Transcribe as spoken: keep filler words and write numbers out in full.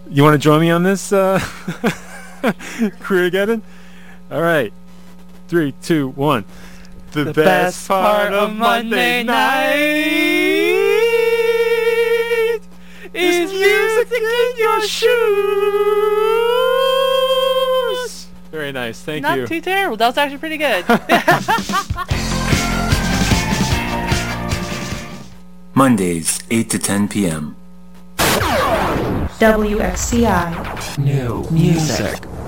You want to join me on this, uh, Career-Geddon? All right. Three, two, one. The, The best, best part part of of Monday Monday night is music in your shoes. Very nice. Thank Not you. too terrible. That was actually pretty good. Mondays, eight to ten p.m. W X C I. New music.